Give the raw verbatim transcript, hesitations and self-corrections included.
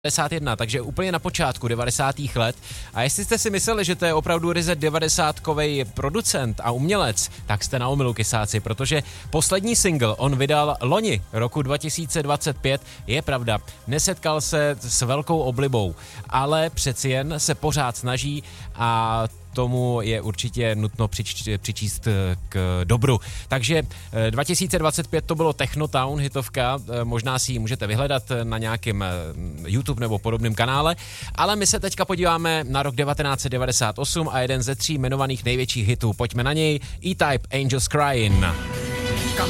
devadesát jedna, takže úplně na počátku devadesátých let. A jestli jste si mysleli, že to je opravdu ryze devadesátkovej producent a umělec, tak jste na omylu, kysáci, protože poslední single on vydal loni roku dva tisíce dvacet pět, je pravda, nesetkal se s velkou oblibou, ale přeci jen se pořád snaží a tomu je určitě nutno přič, přičíst k dobru. Takže dva tisíce dvacet pět to bylo Technotown hitovka, možná si ji můžete vyhledat na nějakém YouTube nebo podobném kanále, ale my se teďka podíváme na rok devatenáct set devadesát osm a jeden ze tří jmenovaných největších hitů. Pojďme na něj, E-Type, Angels Crying.